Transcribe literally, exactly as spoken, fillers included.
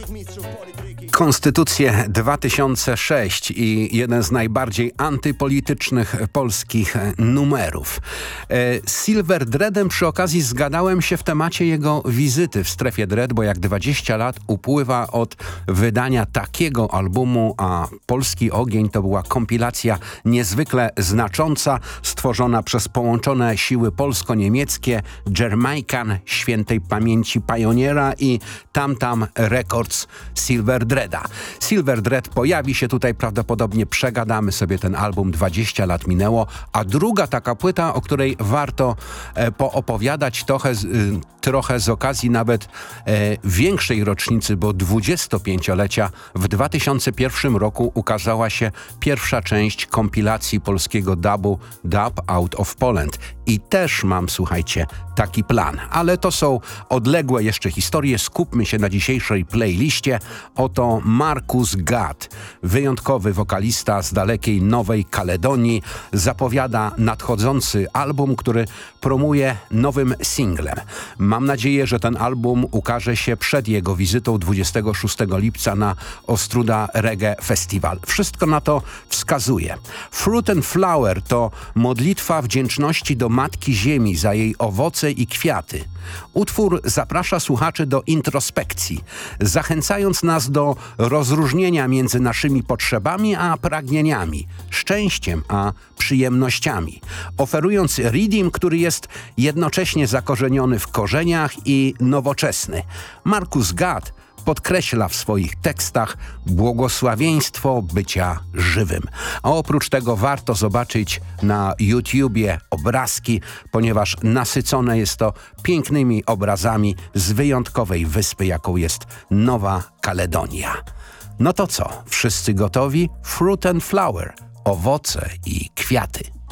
Konstytucję dwa tysiące sześć i jeden z najbardziej antypolitycznych polskich numerów. Z Silver Dreadem przy okazji zgadałem się w temacie jego wizyty w Strefie Dread, bo jak dwadzieścia lat upływa od wydania takiego albumu, a Polski Ogień to była kompilacja niezwykle znacząca, stworzona przez połączone siły polsko-niemieckie Jamaican świętej pamięci Pioneera i Tam Tam Records Silver Dreada. Silver Dread pojawi się tutaj prawdopodobnie, przegadamy sobie ten album, dwadzieścia lat minęło, a druga taka płyta, o której warto e, poopowiadać trochę, e, trochę z okazji nawet e, większej rocznicy, bo dwudziestopięciolecia, w dwa tysiące pierwszym roku ukazała się pierwsza część kompilacji polskiego dubu Dub Out of Poland. I też mam, słuchajcie, taki plan. Ale to są odległe jeszcze historie. Skupmy się na dzisiejszej playliście. Oto Marcus Gatt, wyjątkowy wokalista z dalekiej Nowej Kaledonii, zapowiada nadchodzący album, który promuje nowym singlem. Mam nadzieję, że ten album ukaże się przed jego wizytą dwudziestego szóstego lipca na Ostruda Reggae Festival. Wszystko na to wskazuje. Fruit and Flower to modlitwa wdzięczności do Matki Ziemi za jej owoce i kwiaty. Utwór zaprasza słuchaczy do introspekcji, zachęcając nas do rozróżnienia między naszymi potrzebami a pragnieniami, szczęściem a przyjemnościami, oferując redeem, który jest jednocześnie zakorzeniony w korzeniach i nowoczesny. Marcus Gatt podkreśla w swoich tekstach błogosławieństwo bycia żywym. A oprócz tego warto zobaczyć na YouTubie obrazki, ponieważ nasycone jest to pięknymi obrazami z wyjątkowej wyspy, jaką jest Nowa Kaledonia. No to co? Wszyscy gotowi? Fruit and Flower. Owoce i kwiaty.